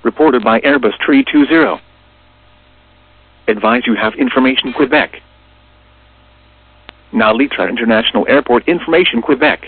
Reported by Airbus 320. Advise you have information Quebec. Now Litra International Airport information Quebec.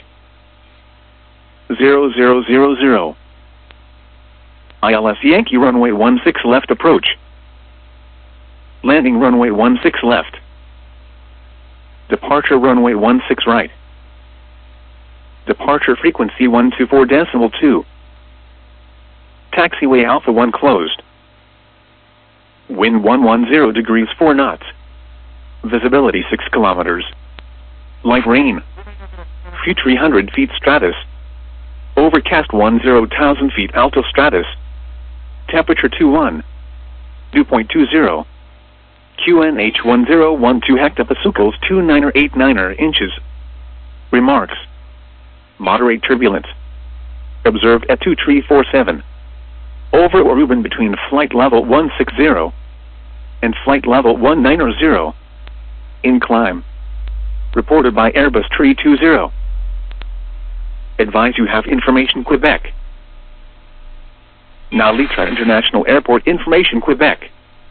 0000. ILS Yankee runway 16 left approach. Landing runway 16 left. Departure runway 16 right. Departure frequency 124.2. Taxiway Alpha 1 closed. Wind 110 degrees 4 knots. Visibility 6 kilometers. Light rain. Few 300 feet stratus. Overcast 10,000 feet alto stratus. Temperature 21. Dew point 20. QNH 1012 hectopascals 2989 inches. Remarks. Moderate turbulence. Observed at 2347. Over Aruban between flight level 160 and flight level 190. In climb. Reported by Airbus 320. Advise you have information Quebec. Now Litra International Airport information Quebec.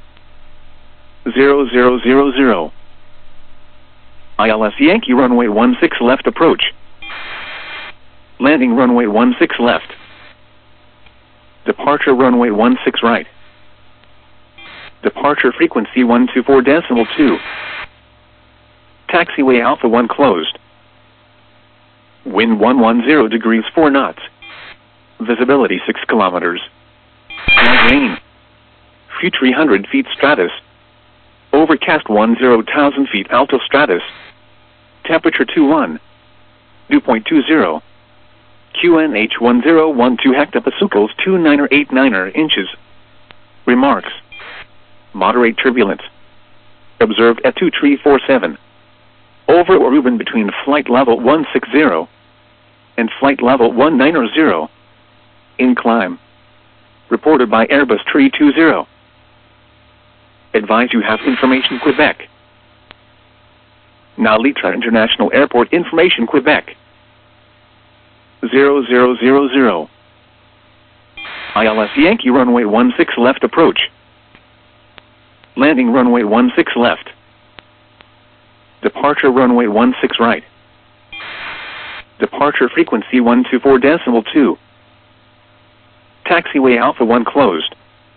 0000. ILS Yankee runway 16 left approach. Landing runway 16 left. Departure runway 16 right. Departure frequency 124.2. Taxiway Alpha 1 closed. Wind 110 degrees 4 knots. Visibility 6 kilometers. Light rain. Few 300 feet stratus. Overcast 10,000 feet alto stratus. Temperature 21. Dew point 20. QNH 1012 hectopascals 2989 inches. Remarks. Moderate turbulence. Observed at 2347. Over Aruban between flight level 160 and flight level 190. In climb. Reported by Airbus 320. Advise you have information Quebec. Now Litra International Airport information Quebec. 0000. ILS Yankee runway 16 left approach. Landing runway 16 left. Departure runway 16 right. Departure frequency 124.2. Taxiway Alpha 1 closed.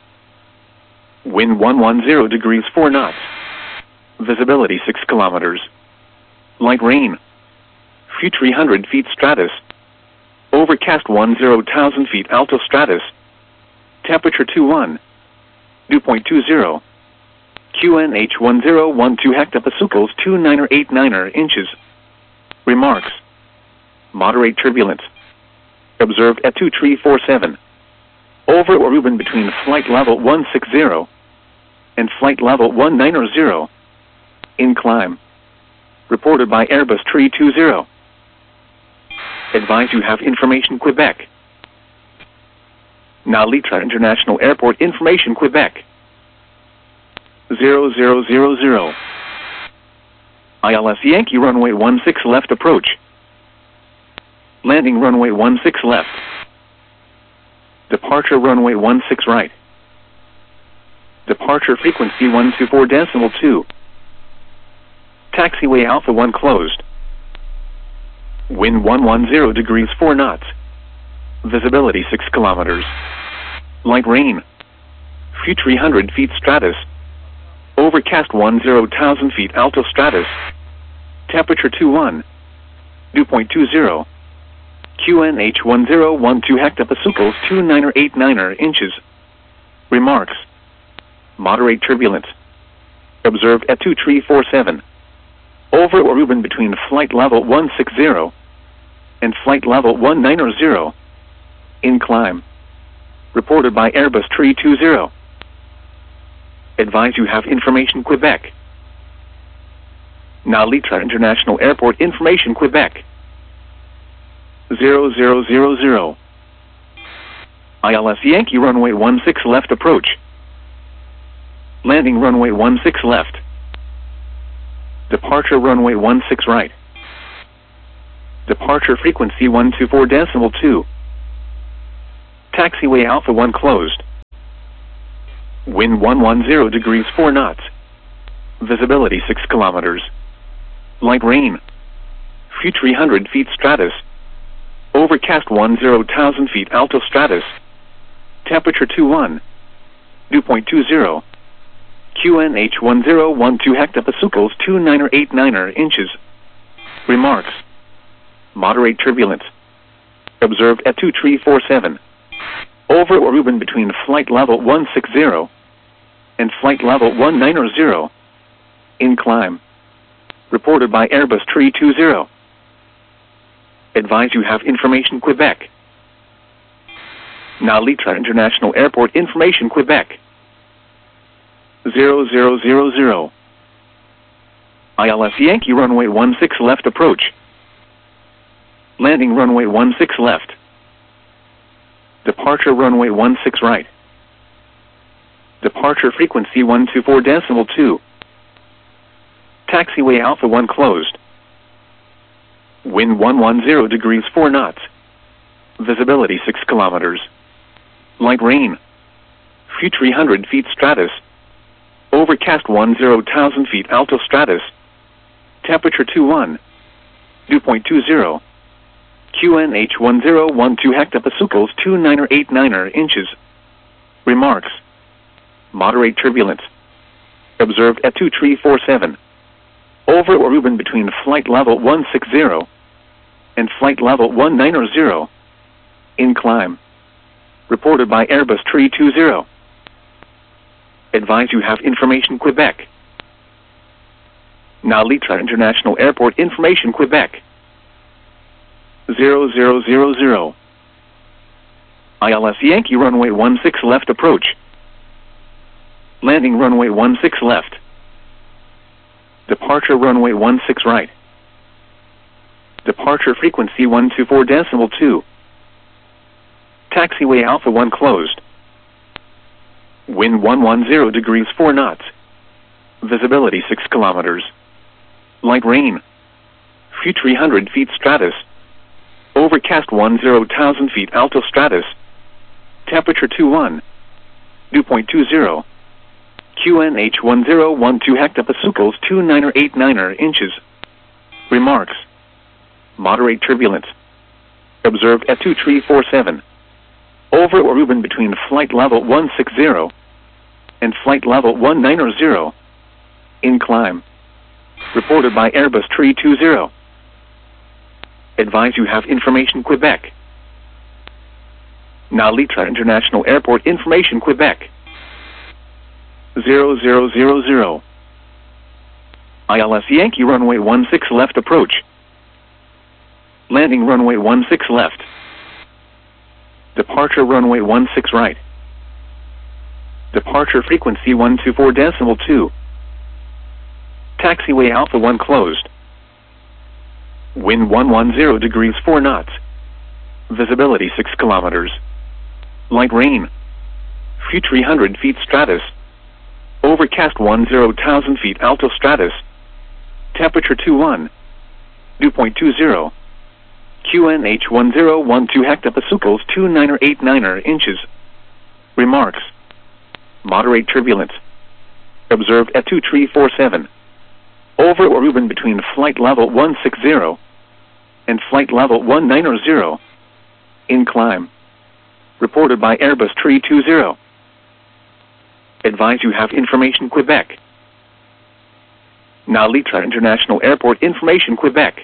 Wind 110 degrees 4 knots. Visibility 6 kilometers. Light rain. Few 300 feet stratus. Overcast 10,000 feet alto stratus. Temperature 21. Dew point 20. QNH 1012 hectopascals 2989 inches. Remarks. Moderate turbulence. Observed at 2347. Over Aruban between flight level 160 and flight level 190. In climb. Reported by Airbus 320. Advise you have information Quebec. Now Litra International Airport information Quebec. 0000. ILS Yankee runway 16 left approach. Landing runway 16 left. Departure runway 16 right. Departure frequency 124.2. Taxiway Alpha 1 closed. Wind 110 degrees 4 knots. Visibility 6 kilometers. Light rain. Few 300 feet stratus. Overcast 10,000 feet alto stratus. Temperature 21. Dew point 20. QNH 1012 hectopascals 2989 inches. Remarks. Moderate turbulence. Observed at 2347. Over Aruban between flight level 160 and flight level 190. In climb. Reported by Airbus 320. Advise you have information Quebec. Now Litra International Airport information Quebec. 0000. ILS Yankee runway 16 left approach. Landing runway 16 left. Departure runway 16 right. Departure frequency 124.2. Taxiway Alpha 1 closed. Wind 110 degrees 4 knots. Visibility 6 kilometers. Light rain. Few 300 feet stratus. Overcast 10,000 feet alto stratus. Temperature 21. Dew point 20. QNH 1012 hectopascals 2989 inches. Remarks. Moderate turbulence. Observed at 2347. Over or even between flight level 160 and flight level 190. In climb. Reported by Airbus 320. Advise you have information Quebec. Nalitra International Airport information Quebec. 0000. ILS Yankee runway 16 left approach. Landing runway 16 left. Departure runway 16 right. Departure frequency 124.2. Taxiway Alpha 1 closed. Wind 110 degrees 4 knots. Visibility 6 kilometers. Light rain. Few 300 feet stratus. Overcast 10,000 feet alto stratus. Temperature 21. Dew point 20. QNH 1012 hectopascals 2989 inches. Remarks. Moderate turbulence. Observed at 2347. Over or even between flight level 160 and flight level 190. In climb. Reported by Airbus 320. Advise you have information Quebec. Nalitra International Airport information Quebec. 0000. ILS Yankee runway 16 left approach. Landing runway 16 left. Departure runway 16 right. Departure frequency 124.2. Taxiway Alpha 1 closed. Wind 110 degrees 4 knots. Visibility 6 kilometers. Light rain. Few 300 feet stratus. Overcast 10,000 feet alto stratus. Temperature 21. Dew point 20. QNH 1012 hectopascals 2989 inches. Remarks. Moderate turbulence. Observed at 2347. Over or even between flight level 160 and flight level 190. In climb. Reported by Airbus 320. Advise you have information Quebec. Nalitra International Airport information Quebec. 0000. ILS Yankee runway 16 left approach. Landing runway 16 left. Departure runway 16 right. Departure frequency 124.2. Taxiway Alpha 1 closed. Wind 110 degrees 4 knots. Visibility 6 kilometers. Light rain. Few 300 feet stratus. Overcast 10,000 feet alto stratus. Temperature 21. Dew point 20. QNH 1012 hectopascals 2989 inches. Remarks. Moderate turbulence. Observed at 2347. Over or even between flight level 160 and flight level 190. In climb. Reported by Airbus 320. Advise you have information Quebec. Nalitra International Airport information Quebec.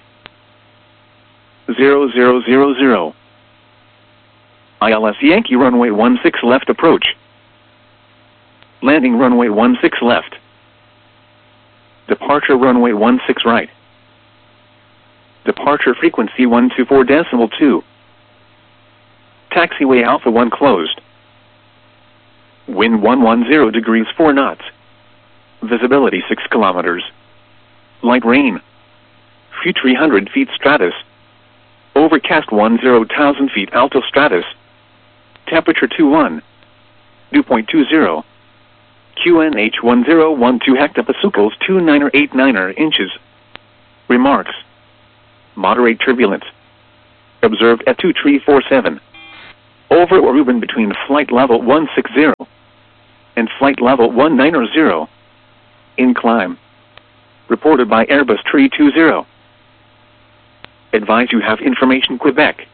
0000. ILS Yankee runway 16 left approach. Landing runway 16 left. Departure runway 16 right. Departure frequency 124.2. Taxiway Alpha 1 closed. Wind 110 degrees 4 knots. Visibility 6 kilometers. Light rain. Few 300 feet stratus. Overcast 10,000 feet alto stratus. Temperature 21. Dew point 20. QNH 1012 hectopascals 2989 inches. Remarks. Moderate turbulence. Observed at 2347. Over or even between flight level 160 and flight level 190. In climb. Reported by Airbus 320. Advise you have information Quebec.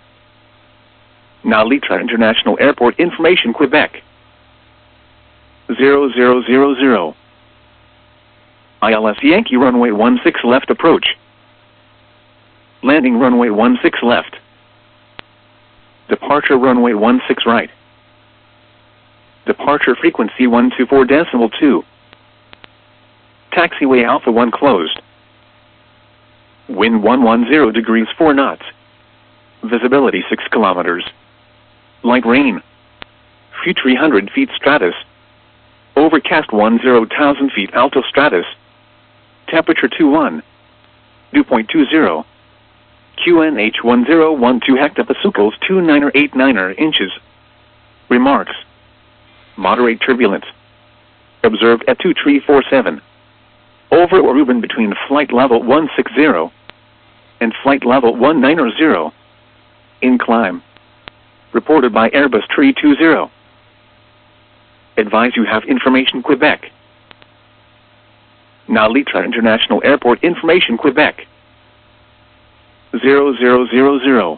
Now Litra International Airport information Quebec. 0000. ILS Yankee runway 16 left approach. Landing runway 16 left. Departure runway 16 right. Departure frequency 124.2. Taxiway Alpha 1 closed. Wind 110 degrees 4 knots. Visibility 6 kilometers. Light rain. Few 300 feet stratus. Overcast 10,000 feet alto stratus. Temperature 21. Dew point 20. QNH 1012 hectopascals 2989 inches. Remarks. Moderate turbulence. Observed at 2347. Over or even between flight level 160 and flight level 190. In climb. Reported by Airbus 320. Advise you have information Quebec. Now Litra International Airport information Quebec. 0000.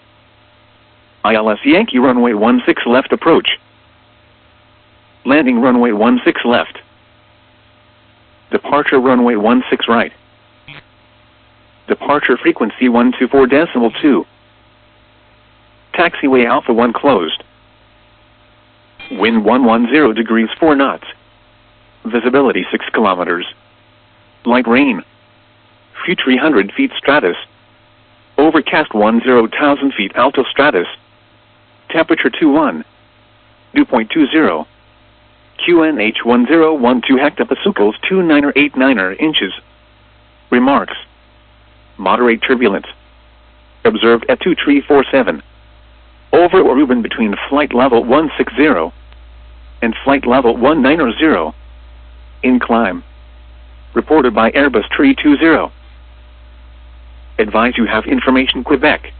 ILS Yankee runway 16 left approach. Landing runway 16 left. Departure runway 16 right. Departure frequency 124.2. Taxiway Alpha 1 closed. Wind 110 degrees 4 knots. Visibility 6 kilometers. Light rain. Few 300 feet stratus. Overcast 10,000 feet alto stratus. Temperature 21. Dew point 20. QNH 1012 hectopascals 2989 inches. Remarks. Moderate turbulence. Observed at 2347. Over or even between flight level 160 and flight level 190. In climb. Reported by Airbus 320. Advise you have information Quebec.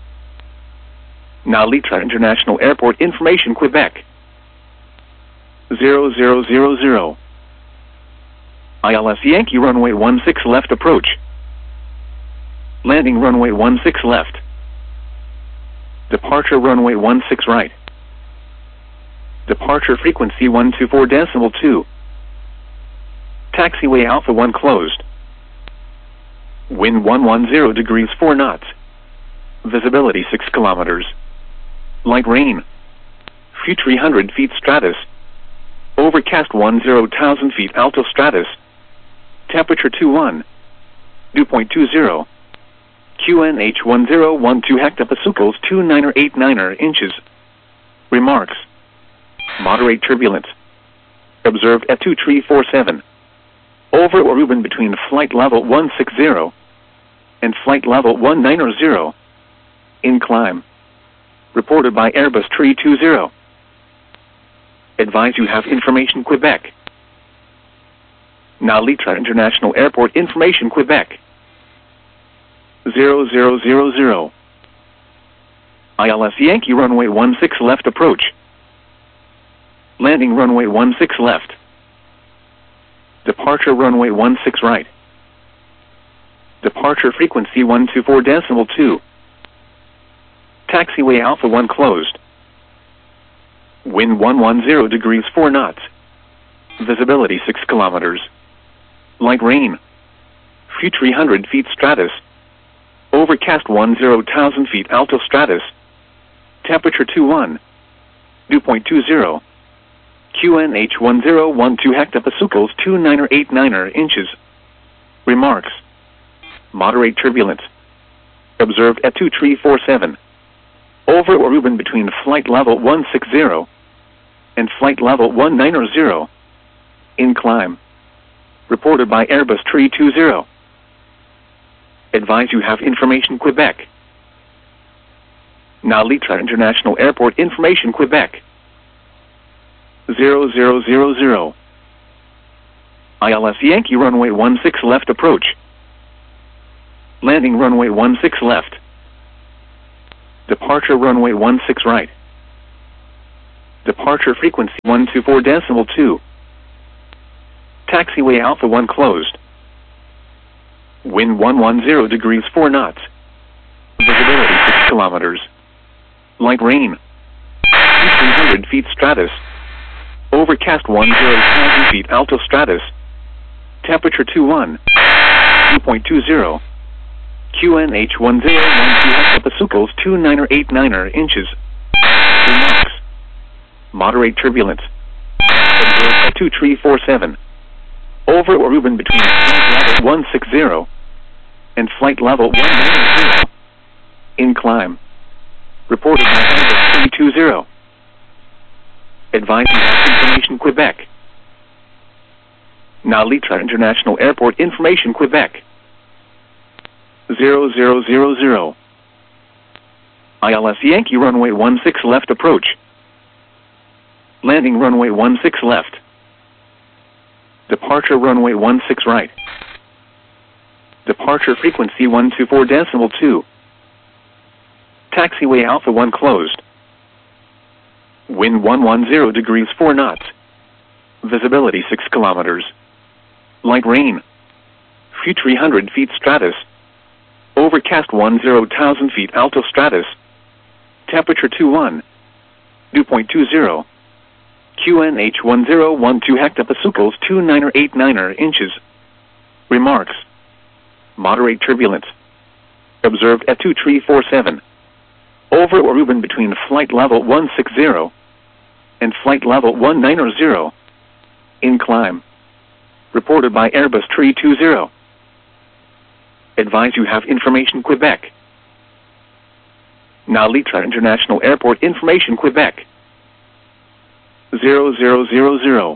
Now Litra International Airport information Quebec. 0000. ILS Yankee runway 16 left approach. Landing runway 16 left. Departure runway 16 right. Departure frequency 124.2. Taxiway Alpha 1 closed. Wind 110 degrees 4 knots. Visibility 6 kilometers. Light rain. Few 300 feet stratus. Overcast 10,000 feet alto stratus. Temperature 21. Dew point 20. QNH 1012 hectopascals 2989 inches. Remarks. Moderate turbulence. Observed at 2347. Over or even between flight level 160 and flight level 190. In climb. Reported by Airbus 320. Advise you have information Quebec. Now Litra International Airport information Quebec. 0000. ILS Yankee runway 16 left approach. Landing runway 16 left. Departure runway 16 right. Departure frequency 124.2. Taxiway Alpha 1 closed. Wind 110 degrees 4 knots. Visibility 6 kilometers. Light rain. Few 300 feet stratus. Overcast 10,000 feet alto stratus. Temperature 21. Dew point 20. QNH 1012 hectopascals 2989 inches. Remarks. Moderate turbulence. Observed at 2347. Over or even between flight level 160 and flight level 190. In climb. Reported by Airbus 320. Advise you have information Quebec. Now Litra International Airport information Quebec. 0000. ILS Yankee runway 16 left approach. Landing runway 16 left. Departure runway 16 right. Departure frequency 124.2. Taxiway Alpha 1 closed. Wind 110 degrees 4 knots. Visibility 6 kilometers. Light rain. 300 feet stratus. Overcast 10,000 feet alto stratus. Temperature 21. 2.20. QNH 1012 hectopascals 2989 inches. Remarks. Moderate turbulence. Observed at 2347. Over or Reuben between flight level 160 and flight level 190. In climb. Reported by Airbus 320. Advising information Quebec. Nalitra International Airport information Quebec. 0000. ILS Yankee runway 16 left approach. Landing runway 16 left. Departure runway 16 right. Departure frequency 124.2. Taxiway Alpha 1 closed. Wind 110 degrees 4 knots. Visibility 6 kilometers. Light rain. Few 300 feet stratus. Overcast 10,000 feet alto stratus. Temperature 21. 2.20. QNH 1012 hectopascals 2989 inches. Remarks. Moderate turbulence. Observed at 2347. Over or Reuben between flight level 160 and flight level 190. In climb. Reported by Airbus 320. Advise you have information Quebec. Nalitra International Airport information Quebec. 0000.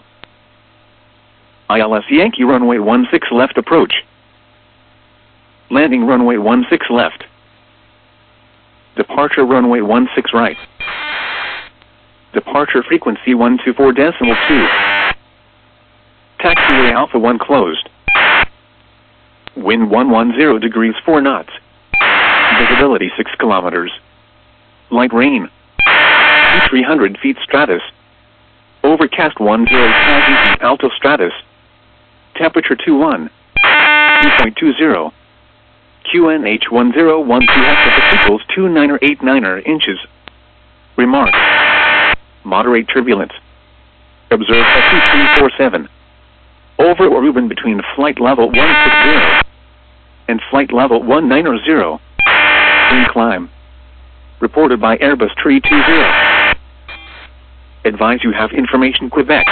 ILS Yankee runway 16 left approach. Landing runway 16 left. Departure runway 16 right. Departure frequency 124.2. Taxiway Alpha 1 closed. Wind 110 degrees 4 knots. Visibility 6 kilometers. Light rain. 300 feet stratus. Overcast 10,000 feet alto stratus. Temperature 21. 2.20. QNH 1012 hectopascals 2989 inches. Remarks. Moderate turbulence. Observed at 2347. Over or Reuben between flight level 160 and flight level 190. In climb. Reported by Airbus 320. Advise you have information Quebec.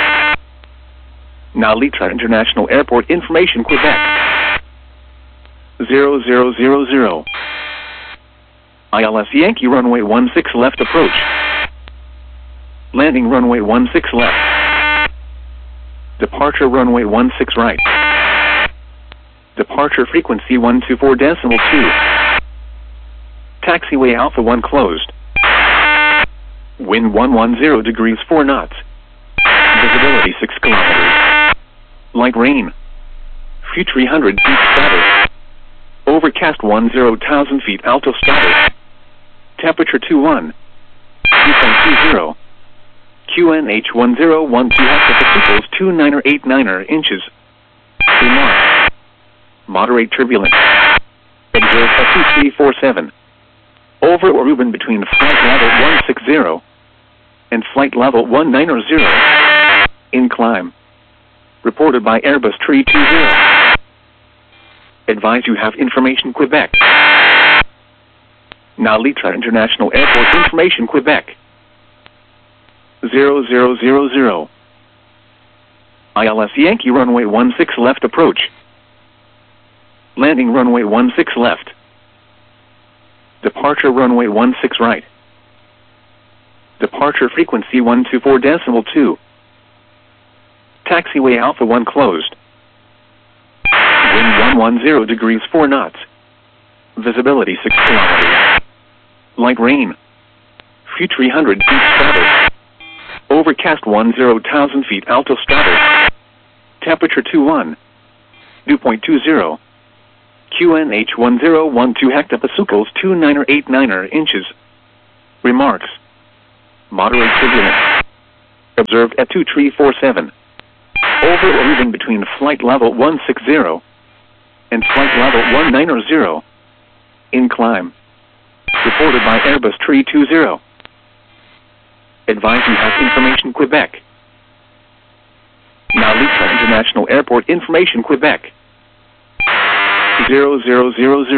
Nalitra International Airport information Quebec. 0000. ILS Yankee runway 16 left approach. Landing runway 16 left. Departure runway 16 right. Departure frequency 124.2. Taxiway Alpha 1 closed. Wind 110 degrees 4 knots. Visibility 6 kilometers. Light rain. Few 300 feet stratus. Overcast 10,000 feet alto stratus. Temperature 21. 2.20. QNH 1012 hectopascals 2989 inches. Remarks. Moderate turbulence. Observed at 2347. Over or Reuben between flight level 160 and flight level 190. In climb. Reported by Airbus 320. Advise you have information Quebec. Nalitra International Airport information Quebec. 0000. ILS Yankee runway 16 left approach. Landing runway 16 left. Departure runway 16 right. Departure frequency 124.2. Taxiway Alpha 1 closed. Wind 110 degrees 4 knots. Visibility 6 kilometers. Light rain. Few 300 feet stratus. Overcast 10,000 feet alto stratus. Temperature 21. 2.20. QNH 1012 hectopascals 2989 inches. Remarks. Moderate turbulence. Observed at 2347. Over or even between flight level 160 and flight level 190. In climb. Reported by Airbus 320. Advise you have information Quebec. Now Litra International Airport information Quebec. 0000.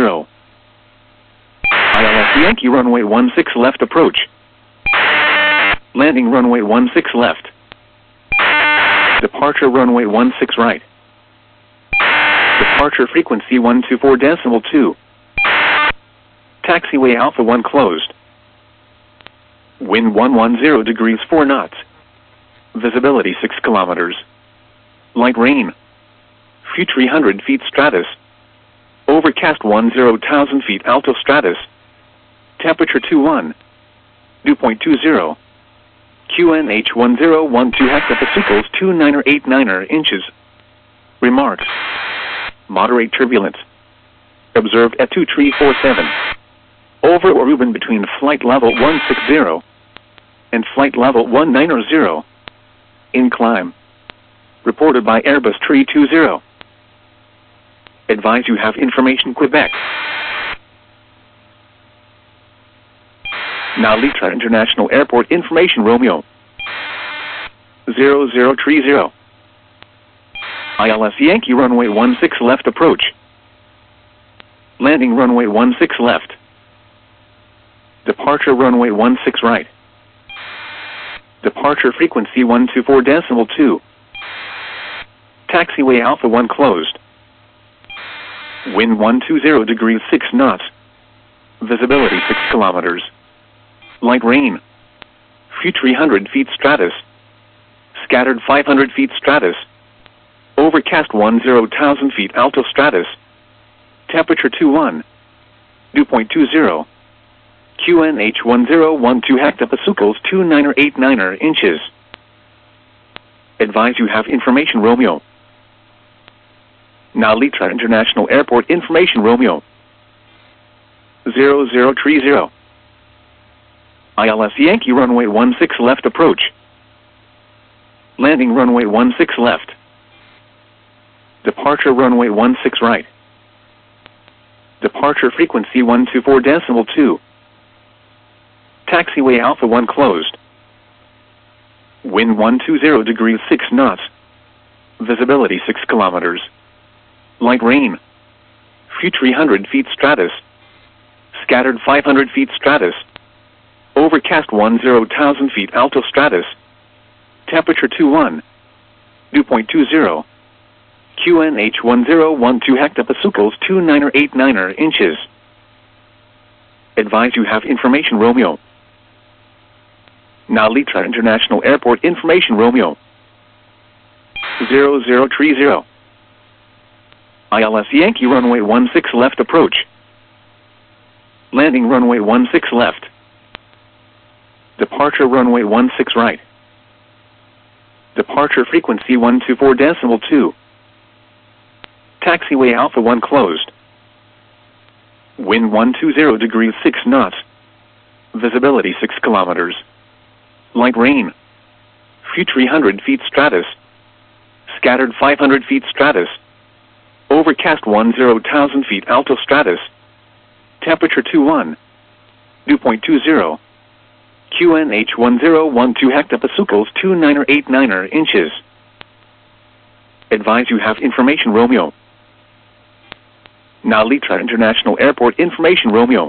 ILS Yankee runway 16 left approach. Landing runway 16 left. Departure runway 16 right. Departure frequency 124.2. Taxiway Alpha 1 closed. Wind 110 degrees 4 knots. Visibility 6 kilometers. Light rain. Few 300 feet stratus. Overcast 10,000 feet alto stratus. Temperature 21. Dew point 20. QNH 1012 hectopascals 2989 inches. Remarks. Moderate turbulence. Observed at 2347. Over or even between flight level 160 and flight level 190. In climb. Reported by Airbus 320. Advise you have information Quebec. Now Litra International Airport information Romeo. 0030. ILS Yankee runway 16 left approach. Landing runway 16 left. Departure runway 16 right. Departure frequency 124.2. Taxiway Alpha 1 closed. Wind 120 degrees 6 knots. Visibility 6 kilometers. Light rain. Few 300 feet stratus. Scattered 500 feet stratus. Overcast 10,000 feet alto stratus. Temperature 21. Dew point 20. QNH 1012 hectopascals 2989 inches. Advise you have information Romeo. Now Litra International Airport information Romeo. 0030. ILS Yankee runway 16 left approach. Landing runway 16 left. Departure runway 16 right. Departure frequency 124.2. Taxiway Alpha 1 closed. Wind 120 degrees 6 knots. Visibility 6 kilometers. Light rain. Few 300 feet stratus. Scattered 500 feet stratus. Overcast 10,000 feet alto stratus. Temperature 21. Dew point 20. QNH 1012 hectopascals 2989 inches. Advise you have information Romeo. Now Litra International Airport information Romeo. 0030. ILS Yankee runway 16 left approach. Landing runway 16 left. Departure runway 16 right. Departure frequency 124.2. Taxiway Alpha 1 closed. Wind 120 degrees 6 knots. Visibility 6 kilometers. Light rain. Few 300 feet stratus. Scattered 500 feet stratus. Overcast 10,000 feet alto stratus. Temperature 21. Dew point 20. QNH 1012 hectopascals 2989 inches. Advise you have information Romeo. Now Litra International Airport information Romeo.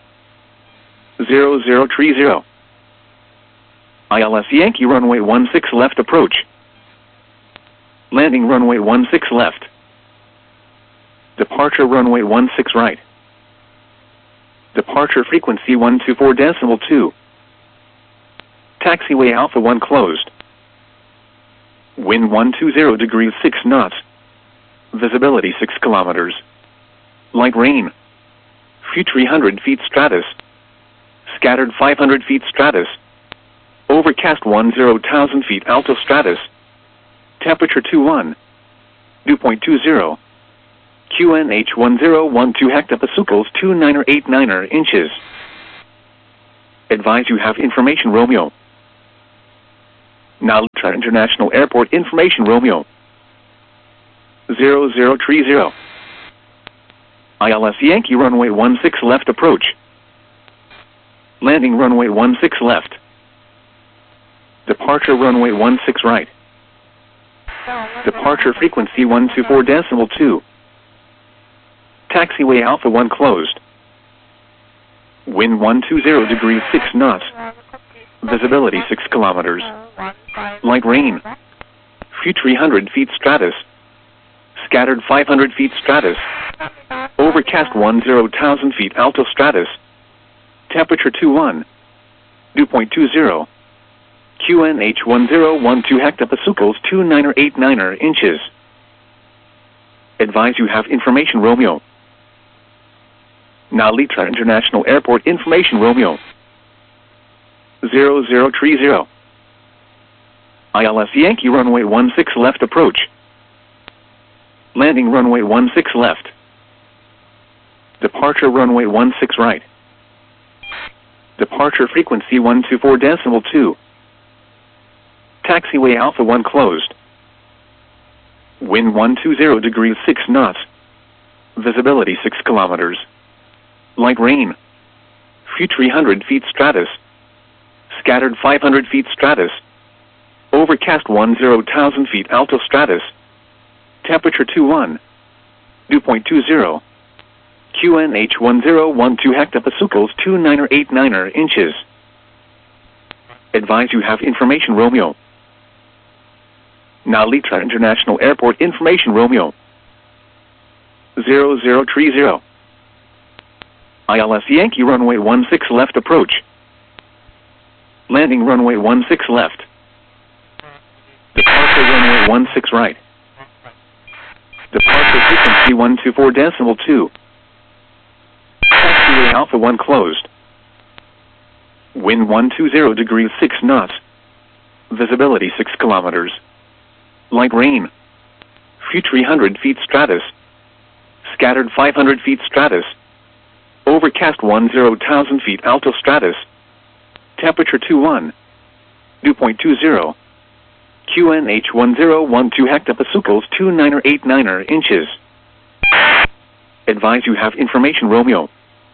0030. ILS Yankee runway 16 left approach. Landing runway 16 left. Departure runway 16 right. Departure frequency 124.2. Taxiway Alpha 1 closed. Wind 120 degrees 6 knots. Visibility 6 kilometers. Light rain. Few 300 feet stratus. Scattered 500 feet stratus. Overcast 10,000 feet alto stratus. Temperature 21. Dew point 20. QNH 1012 hectopascals 2989 inches. Advise you have information Romeo. Now Litra International Airport information Romeo 0030. ILS Yankee runway 16 left approach. Landing runway 16 left. Departure runway 16 right. Departure frequency 124.2. Taxiway Alpha 1 closed. Wind 120 degrees 6 knots. Visibility 6 kilometers. Light rain. Few 300 feet stratus. Scattered 500 feet stratus. Overcast 10,000 feet alto stratus. Temperature 21. Dew point 20. QNH 1012 hectopascals 2989 inches. Advise you have information Romeo. Now Litra International Airport information Romeo 0030. ILS Yankee runway 16 left approach. Landing runway 16 left. Departure runway 16 right. Departure frequency 124.2. Taxiway Alpha 1 closed. Wind 120 degrees 6 knots. Visibility 6 kilometers. Light rain. Few 300 feet stratus. Scattered 500 feet stratus. Overcast 10,000 feet alto stratus. Temperature 21. Dew point 20. QNH 1012 hectopascals 2989 inches. Advise you have information Romeo. Now Litra International Airport information Romeo 0030. ILS Yankee runway 16 left approach. Landing runway 16 left. Departure runway 16 right. Departure frequency 124.2. Taxiway Alpha 1 closed. Wind 120 degrees 6 knots. Visibility 6 kilometers. Light rain. Few 300 feet stratus. Scattered 500 feet stratus. Overcast 10,000 feet alto stratus. Temperature 21. Dew point 20. QNH 1012 hectopascals 2989 inches. Advise you have information Romeo.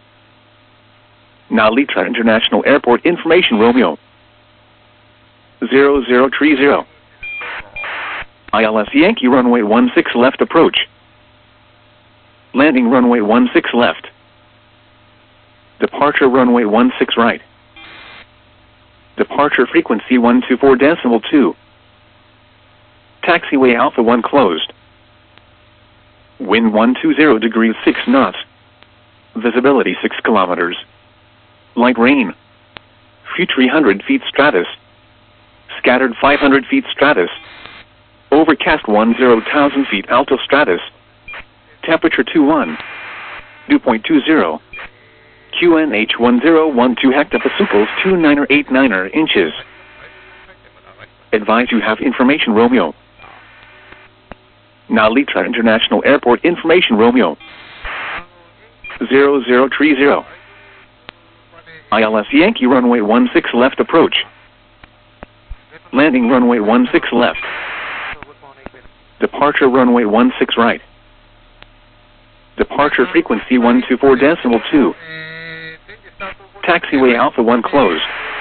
Now Litra International Airport information Romeo 0030. ILS Yankee runway 16 left approach. Landing runway 16 left. Departure runway 16 right. Departure frequency 124.2. Taxiway Alpha 1 closed. Wind 120 degrees 6 knots. Visibility 6 kilometers. Light rain. Few 300 feet stratus. Scattered 500 feet stratus. Overcast 10,000 feet alto stratus. Temperature 21. Dew point 20. QNH 1012 hectopascals 2989 inches. Advise you have information Romeo. Now Litra International Airport information Romeo 0030. ILS Yankee runway 16 left approach. Landing runway 16 left. Departure runway 16 right. Departure frequency 124.2. Taxiway Alpha 1 closed.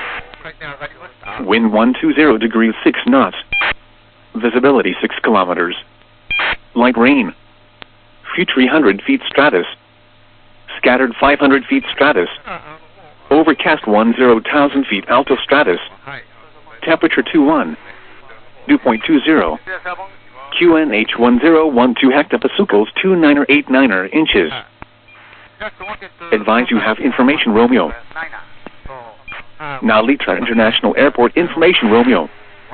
Wind 120 degrees 6 knots. Visibility 6 kilometers. Light rain. Few 300 feet stratus. Scattered 500 feet stratus. Overcast 10,000 feet alto stratus. Temperature 21. Dew point 20. QNH 1012 hectopascals 2989 inches. Advise you have information Romeo. Now Litra International Airport information Romeo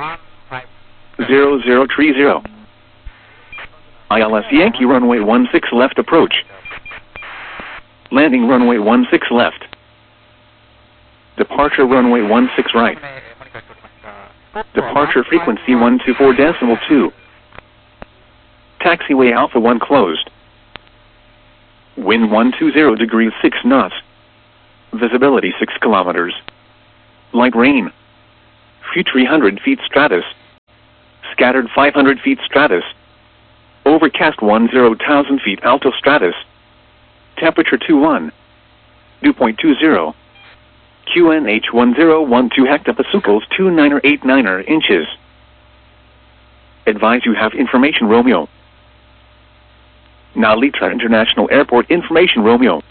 0030. ILS Yankee runway 16 left approach. Landing runway 16 left. Departure runway 16 right. Departure frequency 124.2. Taxiway Alpha 1 closed. Wind 120 degrees 6 knots. Visibility 6 kilometers. Light rain. Future 300 feet stratus. Scattered 500 feet stratus. Overcast 10,000 feet alto stratus. Temperature 21. Dew point 20. QNH 1012 hectopascals 2989 inches. Advise you have information Romeo. Narita International Airport information Romeo.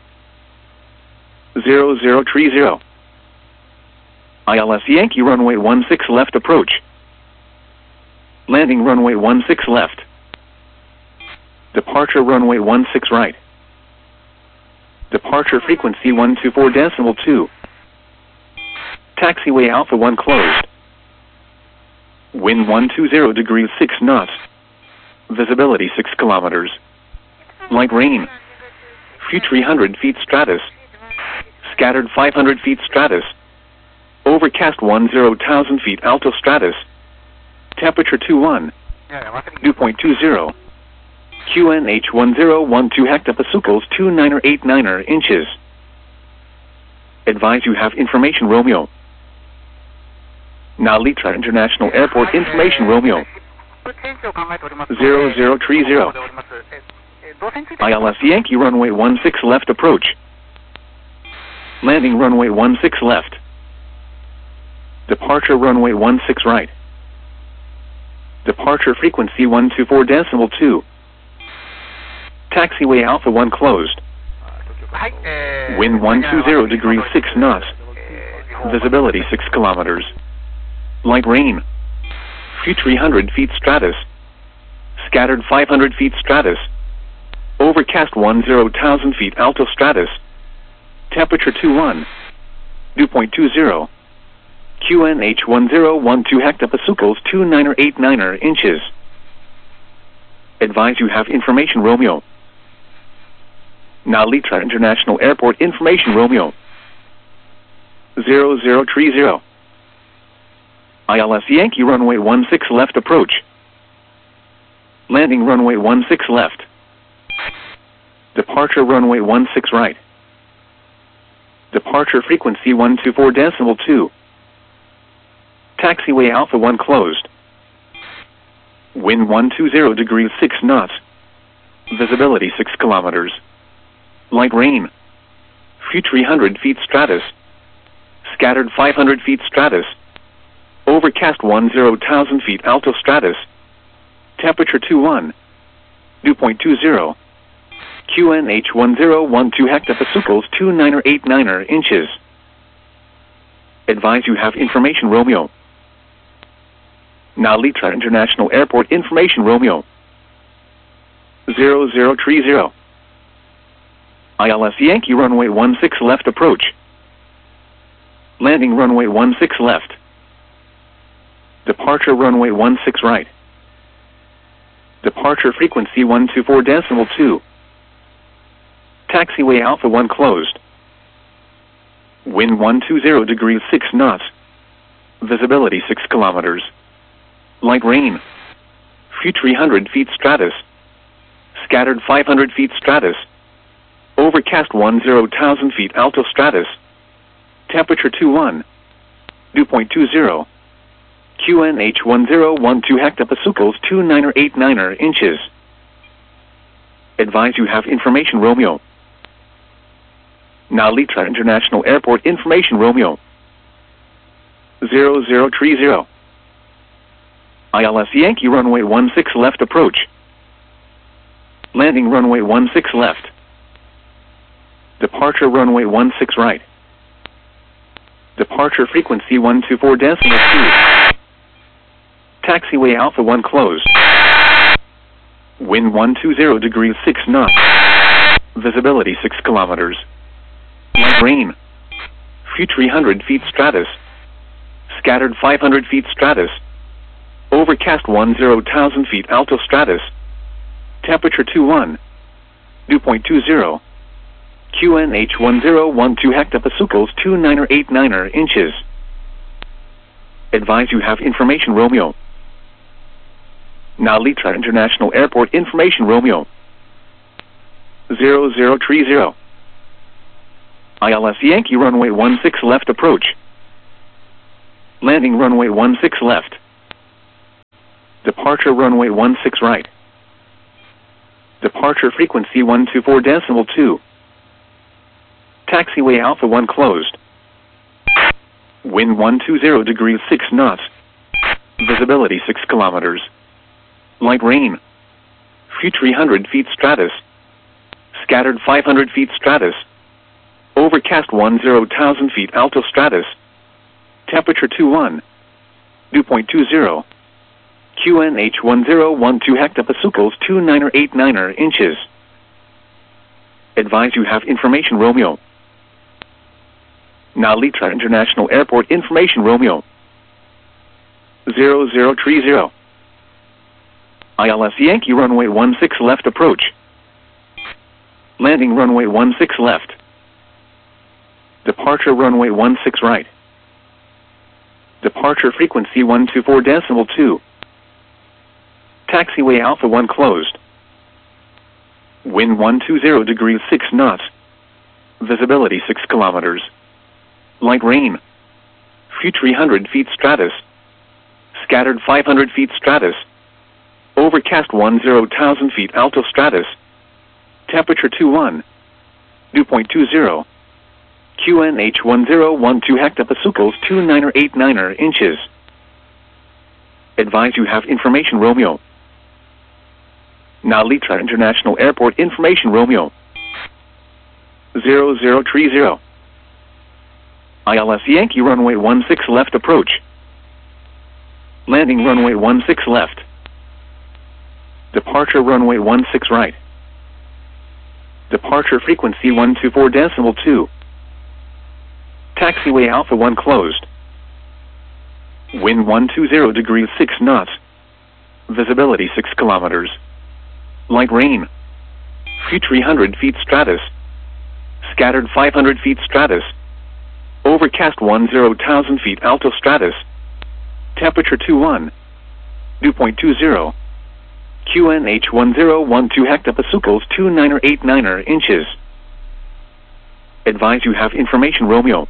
0030. ILS Yankee runway 16 left approach. Landing runway 16 left. Departure runway 16 right. Departure frequency 124.2. Taxiway Alpha 1 closed. Wind 120 degrees 6 knots. Visibility 6 kilometers. Light rain. Future 300 feet stratus. Scattered 500 feet stratus. Overcast 10,000 feet alto stratus. Temperature 21. Dew point 20. QNH 1012 hectopascals 2989 inches. Advise you have information Romeo. Narita International Airport information Romeo. 0030. ILS Yankee runway 16 left approach. Landing runway 16 left. Departure runway 16 right. Departure frequency 124.2. Taxiway Alpha 1 closed. Wind 120 degrees 6 knots. Visibility 6 kilometers. Light rain. Future 300 feet stratus. Scattered 500 feet stratus. Overcast 10,000 feet alto stratus. Temperature 21. Dew point 20. QNH 1012 hectopascals 2989 inches. Advise you have information Romeo. Narita International Airport information Romeo. 0030. ILS Yankee runway 16 left approach. Landing runway 16 left. Departure runway 16 right. Departure frequency 124.2. Taxiway Alpha 1 closed. Wind 120 degrees 6 knots. Visibility 6 kilometers. Light rain. Future 300 feet stratus. Scattered 500 feet stratus. Overcast 10,000 feet alto stratus. Temperature 21. Dew point 20. QNH 1012 hectopascals 2989 inches. Advise you have information Romeo. Narita International Airport information Romeo. 0030. ILS Yankee runway 16 left approach. Landing runway 16 left. Departure runway 16 right. Departure frequency 124.2. Taxiway Alpha 1 closed. Wind 120 degrees 6 knots. Visibility 6 kilometers. Light rain. Future 300 feet stratus. Scattered 500 feet stratus. Overcast 10,000 feet alto stratus. Temperature 21. Dew point 20. QNH 1012 hectopascals 2989 inches. Advise you have information Romeo. Narita International Airport information Romeo. 0030. ILS Yankee runway 16 left approach. Landing runway 16 left. Departure runway 16 right. Departure frequency 124.2. Taxiway Alpha 1 closed. Wind 120 degrees 6 knots. Visibility 6 kilometers. Light rain. Future 300 feet stratus. Scattered 500 feet stratus. Overcast 10,000 feet alto stratus. Temperature 21. Dew point 20. QNH 1012 hectopascals 2989 inches. Advise you have information Romeo. Narita International Airport information Romeo. 0030. ILS Yankee runway 16 left approach. Landing runway 16 left. Departure runway 16 right. Departure frequency 124.2. Taxiway Alpha 1 closed. Wind 120 degrees 6 knots. Visibility 6 kilometers. Light rain. Few 300 feet stratus. Scattered 500 feet stratus. Overcast 10,000 feet alto stratus. Temperature 21. Dew point 20. QNH 1012 hectopascals 2989 inches. Advise you have information Romeo. Nalitra International Airport information Romeo. 0030. ILS Yankee runway 16 left approach. Landing runway 16 left. Departure runway 16 right. Departure frequency 124.2. Taxiway Alpha 1 closed. Wind 120 degrees 6 knots. Visibility 6 kilometers. Light rain. Few 300 feet stratus. Scattered 500 feet stratus. Overcast 10,000 feet alto stratus. Temperature 21. Dew point 20. QNH 1012 hectopascals 2989 inches. Advise you have information Romeo. Nalitra International Airport information Romeo. 0030. ILS Yankee runway 16 left approach. Landing runway 16 left. Departure runway 16 right. Departure frequency 124.2. Taxiway Alpha 1 closed. Wind 120 degrees 6 knots. Visibility 6 kilometers. Light rain. Few 300 feet stratus. Scattered 500 feet stratus. Overcast 10,000 feet alto stratus. Temperature 21. Dew point 20. QNH 1012 hectopascals 2989 inches. Advise you have information Romeo.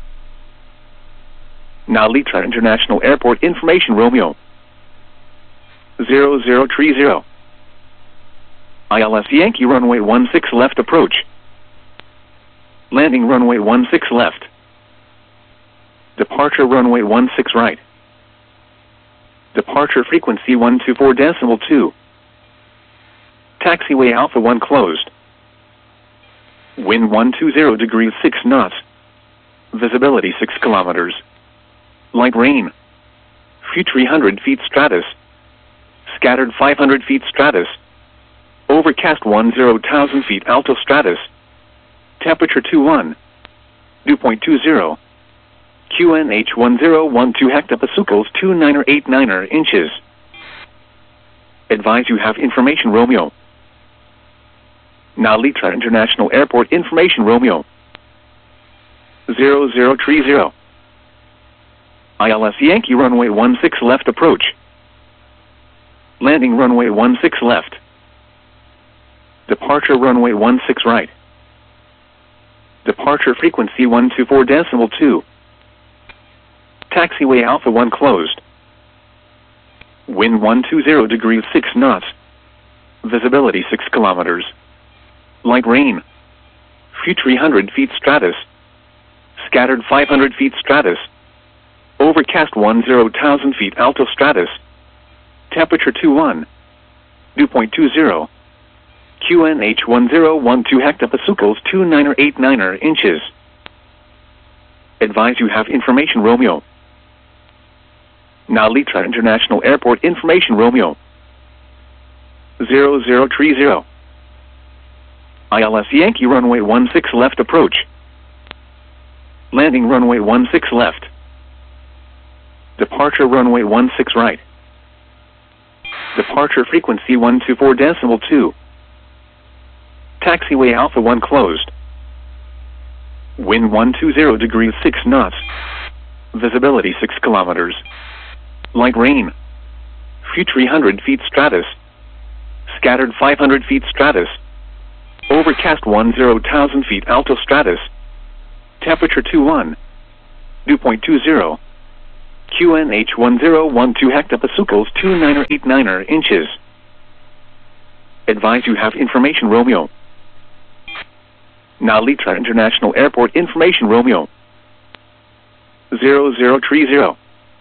Nalitra International Airport information Romeo. 0030. ILS Yankee runway 16 left approach. Landing runway 16 left. Departure runway 16 right. Departure frequency 124.2. Taxiway Alpha 1 closed. Wind 120 degrees 6 knots. Visibility 6 kilometers. Light rain. Few 300 feet stratus. Scattered 500 feet stratus. Overcast 10,000 feet alto stratus. Temperature 21. Dew point 20. QNH 1012 hectopascals 2989 inches. Advise you have information Romeo. Nalitra International Airport information Romeo. 0030. ILS Yankee runway 16 left approach. Landing runway 16 left. Departure runway 16 right. Departure frequency 124.2. Taxiway Alpha 1 closed. Wind 120 degrees 6 knots. Visibility 6 kilometers. Light rain. Few 300 feet stratus. Scattered 500 feet stratus. Overcast 10,000 feet alto stratus. Temperature 21. Dew point 20. QNH 1012 hectopascals 2989 inches. Advise you have information Romeo. Nalitra International Airport information Romeo. 0030. ILS Yankee runway 16 left approach. Landing runway 16 left. Departure runway 16 right. Departure frequency 124.2. Taxiway Alpha 1 closed. Wind 120 degrees 6 knots. Visibility 6 kilometers. Light rain. Few 300 feet stratus. Scattered 500 feet stratus. Overcast 10,000 feet alto stratus. Temperature 21. Dew point 20. QNH 1012 hectopascals 2989 inches. Advise you have information Romeo. Nalitra International Airport information Romeo. 0030.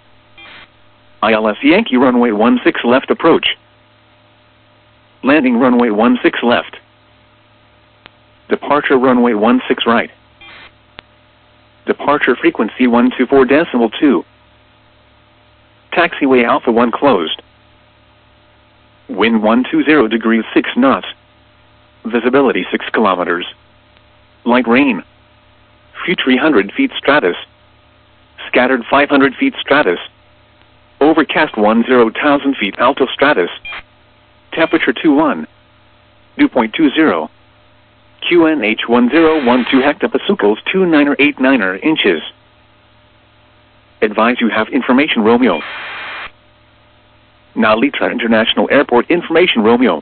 ILS Yankee runway 16 left approach. Landing runway 16 left. Departure runway 16 right. Departure frequency 124.2. Taxiway Alpha 1 closed. Wind 120 degrees 6 knots. Visibility 6 kilometers. Light rain. Few 300 feet stratus. Scattered 500 feet stratus. Overcast 10,000 feet alto stratus. Temperature 21. Dew point 20. QNH 1012 hectopascals 2989 inches. Advise you have information Romeo. Nalitra International Airport information Romeo.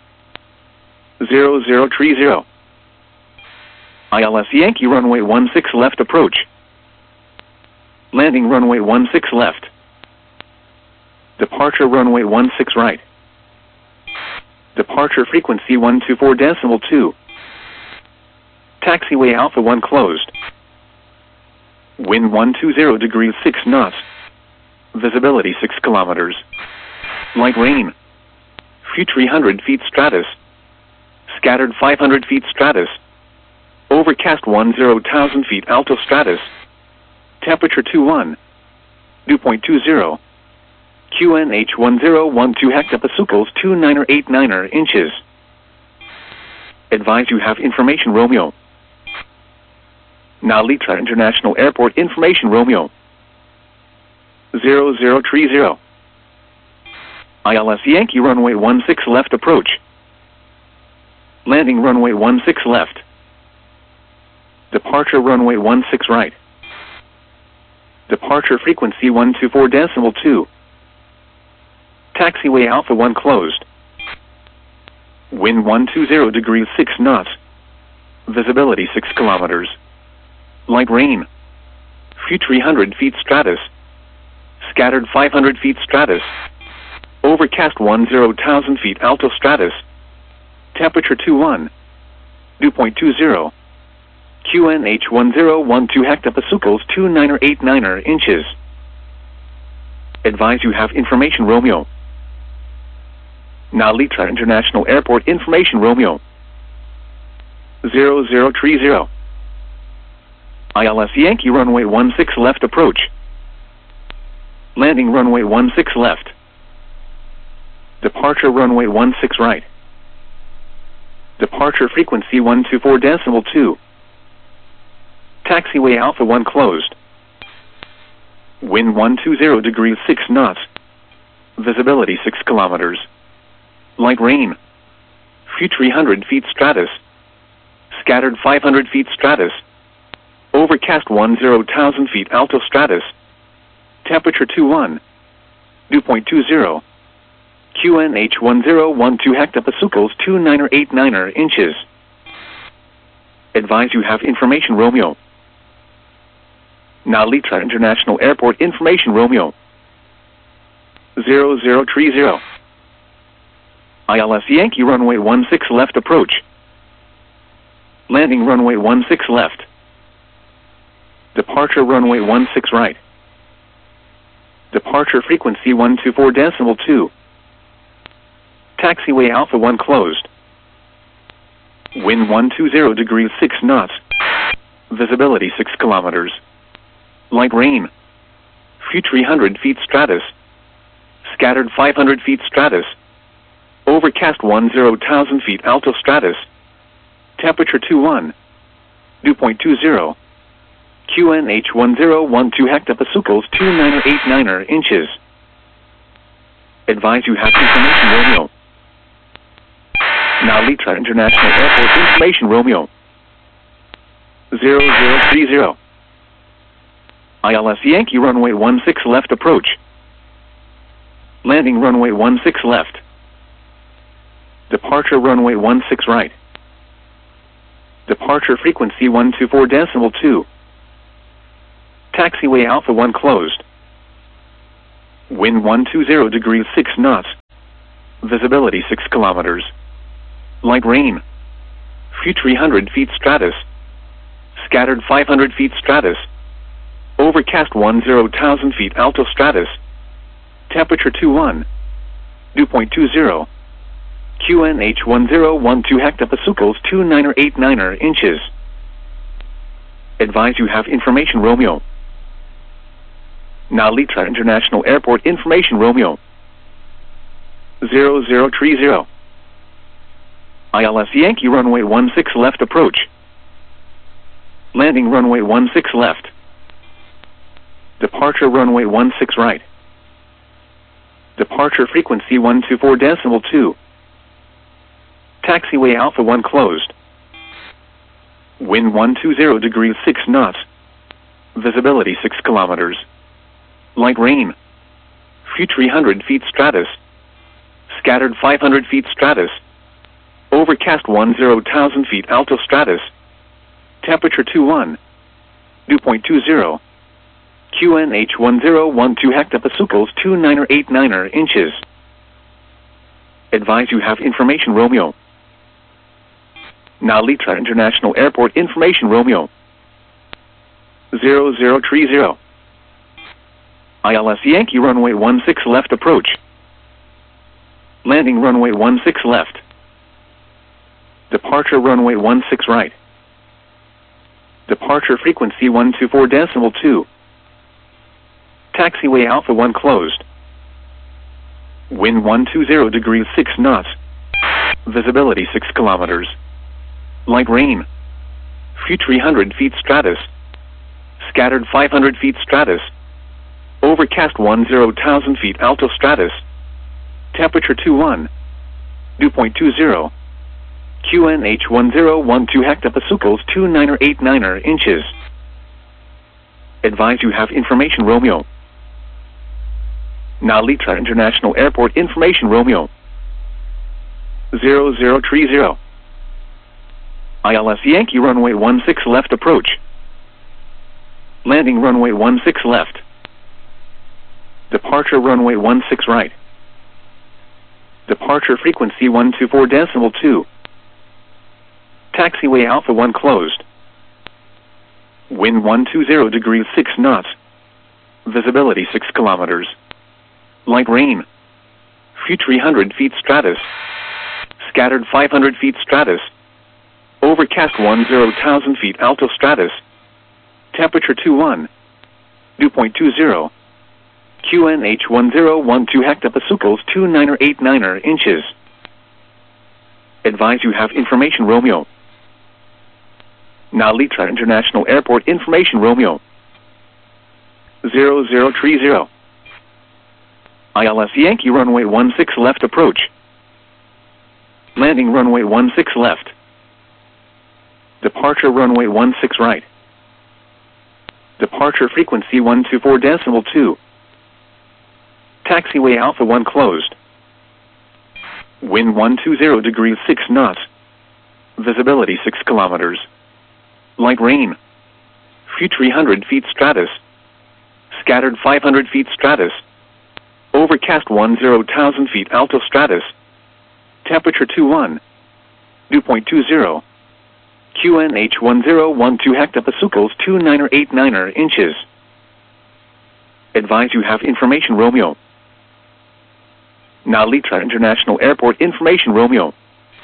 0030. ILS Yankee runway 16 left approach. Landing runway 16 left. Departure runway 16 right. Departure frequency 124.2. Taxiway Alpha 1 closed. Wind 120 degrees 6 knots. Visibility 6 kilometers. Light rain. Few 300 feet stratus. Scattered 500 feet stratus. Overcast 10,000 feet alto stratus. Temperature 21. Dew point 20. QNH 1012 hectopascals 2989 inches. Advise you have information Romeo. Nalitra International Airport information Romeo. 0030. ILS Yankee runway 16 left approach. Landing runway 16 left. Departure runway 16 right. Departure frequency 124.2. Taxiway Alpha 1 closed. Wind 120 degrees 6 knots. Visibility 6 kilometers. Light rain. Few 300 feet stratus. Scattered 500 feet stratus. Overcast 10,000 feet alto stratus. Temperature 21. Dew point 20. QNH 1012 hectopascals 2989 inches. Advise you have information Romeo. Nalitra International Airport information Romeo. 0030. ILS Yankee runway 16 left approach. Landing runway 16 left. Departure runway 16 right. Departure frequency 124.2. Taxiway Alpha 1 closed. Wind 120 degrees 6 knots. Visibility 6 kilometers. Light rain. Few 300 feet stratus. Scattered 500 feet stratus. Overcast 10,000 feet alto stratus. Temperature 21. Dew point 20. QNH 1012 hectopascals 2989 inches. Advise you have information Romeo. Nalitra International Airport information Romeo. 0030. ILS Yankee runway 16 left approach. Landing runway 16 left. Departure runway 16 right. Departure frequency 124.2. Taxiway Alpha 1 closed. Wind 120 degrees 6 knots. Visibility 6 kilometers. Light rain. Few 300 feet stratus. Scattered 500 feet stratus. Overcast 10,000 feet alto stratus. Temperature 21. Dew point 20. QNH 1012 hectopascals 2989 inches. Advise you have information Romeo. Nalitra International Airport information Romeo. 0030. ILS Yankee runway 16 left approach. Landing runway 16 left. Departure runway 16 right. Departure frequency 124.2. Taxiway Alpha 1 closed. Wind 120 degrees 6 knots. Visibility 6 kilometers. Light rain. Few 300 feet stratus. Scattered 500 feet stratus. Overcast 10,000 feet alto stratus. Temperature 21. Dew point 20. QNH 1012 hectopascals 2989 inches. Advise you have information Romeo. Nalitra International Airport information Romeo. 0030. ILS Yankee runway 16 left approach. Landing runway 16 left. Departure runway 16 right. Departure frequency 124.2. Taxiway Alpha 1 closed. Wind 120 degrees 6 knots. Visibility 6 kilometers. Light rain. Few 300 feet stratus. Scattered 500 feet stratus. Overcast 10,000 feet alto stratus. Temperature 21. Dew point 20. QNH 1012 hectopascals 2989 inches. Advise you have information Romeo. Nalitra International Airport information Romeo. 0030. ILS Yankee runway 16 left approach. Landing runway 16 left. Departure runway 16 right. Departure frequency 124.2. Taxiway Alpha 1 closed. Wind 120 degrees 6 knots. Visibility 6 kilometers. Light rain. Few 300 feet stratus. Scattered 500 feet stratus. Overcast 10,000 feet alto stratus. Temperature 21. Dew point 20. QNH 1012 hectopascals 2989 inches. Advise you have information Romeo. Nalitra International Airport information Romeo. 0030. ILS Yankee runway 16 left approach. Landing runway 16 left. Departure runway 16 right. Departure frequency 124.2. Taxiway Alpha 1 closed. Wind 120 degrees 6 knots. Visibility 6 kilometers. Light rain. Few 300 feet stratus. Scattered 500 feet stratus. Overcast 10,000 feet alto stratus. Temperature 21. Dew point 20. QNH 1012 hectopascals 2989 inches. Advise you have information Romeo. Nalitra International Airport information Romeo. 0030. ILS Yankee runway 16 left approach. Landing runway 16 left. Departure runway 16 right. Departure frequency 124.2. Taxiway Alpha 1 closed. Wind 120 degrees 6 knots. Visibility 6 kilometers. Light rain. Few 300 feet stratus. Scattered 500 feet stratus. Overcast 10,000 feet alto stratus. Temperature 21. Dew point 20. QNH 1012 hectopascals 2989 inches. Advise you have information Romeo. Nalitra International Airport information Romeo.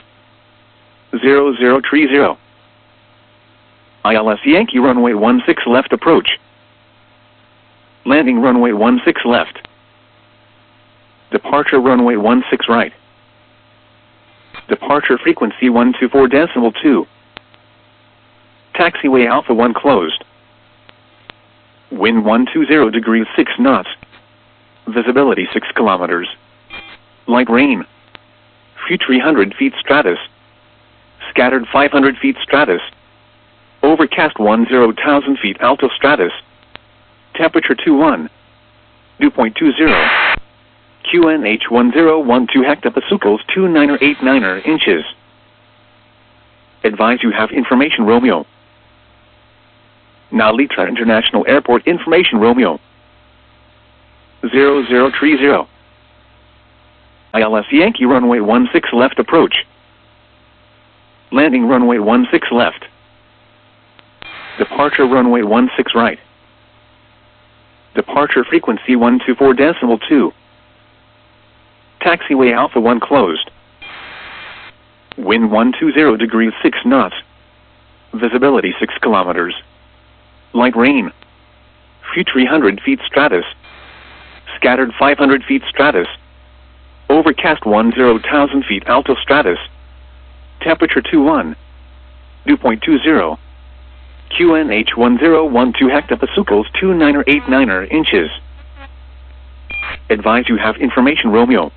0030. ILS Yankee runway 16 left approach. Landing runway 16 left. Departure runway 16 right. Departure frequency 124.2. Taxiway Alpha 1 closed. Wind 120 degrees 6 knots. Visibility 6 kilometers. Light rain. Few 300 feet stratus. Scattered 500 feet stratus. Overcast 10,000 feet alto stratus. Temperature 21. Dew point 20. QNH 1012 hectopascals 2989 inches. Advise you have information Romeo. Nalitra International Airport information Romeo. 0030. ILS Yankee runway 16 left approach. Landing runway 16 left. Departure runway 16 right. Departure frequency 124.2. Taxiway Alpha 1 closed. Wind 120 degrees 6 knots. Visibility 6 kilometers. Light rain. Few 300 feet stratus. Scattered 500 feet stratus. Overcast 10,000 feet alto stratus. Temperature 21. Dew point 20. QNH 1012 hectopascals 2989 inches. Advise you have information Romeo.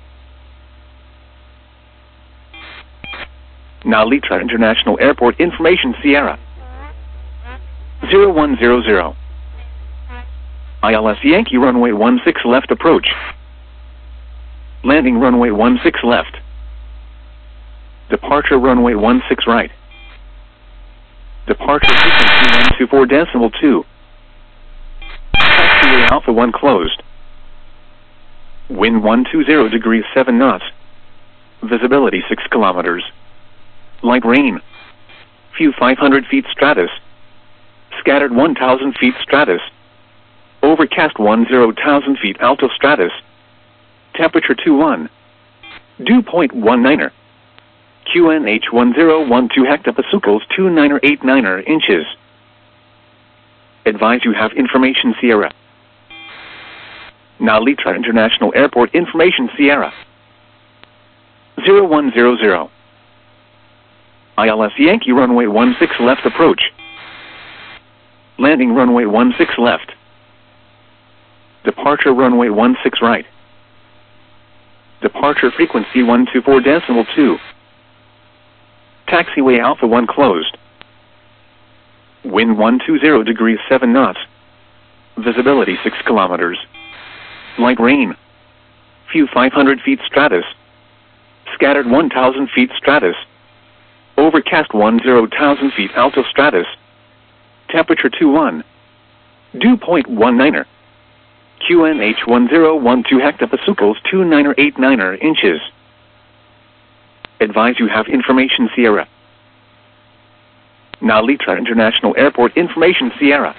Now Litra International Airport information Sierra 0100. ILS Yankee runway 16 left approach. Landing runway 16 left. Departure runway 16 right. Departure frequency 124.2. Taxiway Alpha 1 closed. Wind 120 degrees 7 knots. Visibility 6 kilometers. Light rain. Few 500 feet stratus. Scattered 1,000 feet stratus. Overcast 10,000 feet alto stratus. Temperature 21. Dew point 19. QNH 1012 hectopascals 2989 inches. Advise you have information Sierra. Now Litra International Airport information Sierra 0100. ILS Yankee runway 16 left approach. Landing runway 16 left. Departure runway 16 right. Departure frequency 124.2. Taxiway Alpha 1 closed. Wind 120 degrees 7 knots. Visibility 6 kilometers. Light rain. Few 500 feet stratus. Scattered 1,000 feet stratus. Overcast 10,000 feet alto stratus. Temperature 21. Dew point 19. QNH 1012 hectopascals 2989 inches. Advise you have information Sierra. Now Litra International Airport information Sierra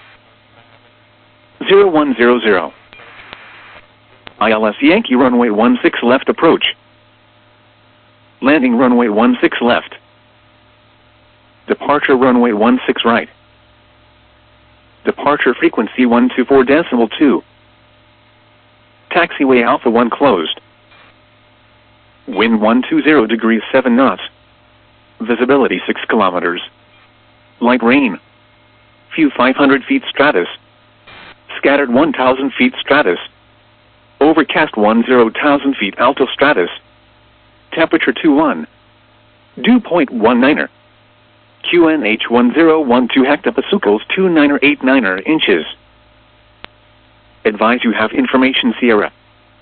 0100. ILS Yankee runway 16 left approach. Landing runway 16 left. Departure runway 16 right. Departure frequency 124.2. Taxiway Alpha 1 closed. Wind 120 degrees 7 knots. Visibility 6 kilometers. Light rain. Few 500 feet stratus. Scattered 1,000 feet stratus. Overcast 10,000 feet alto stratus. Temperature 21. Dew point 19. QNH 1012 hectopascals 2989 inches. Advise you have information Sierra.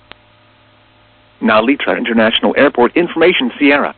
Now Litra International Airport information Sierra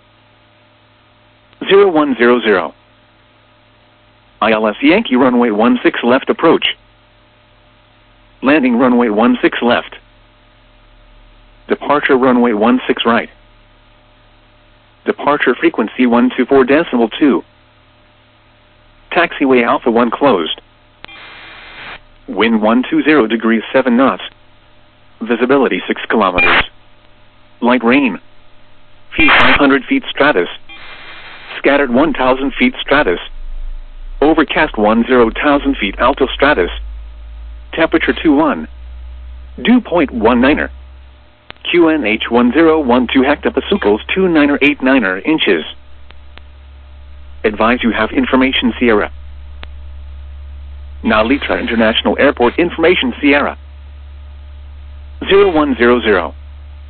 0100. ILS Yankee runway 16 left approach. Landing runway 16 left. Departure runway 16 right. Departure frequency 124.2. Taxiway Alpha 1 closed. Wind 120 degrees 7 knots. Visibility 6 kilometers. Light rain. Few 500 feet stratus. Scattered 1,000 feet stratus. Overcast 10,000 feet alto stratus. Temperature 21. Dew point 19. QNH 1012 hectopascals 2989 inches. Advise you have information Sierra. Now Litra International Airport information Sierra 0100.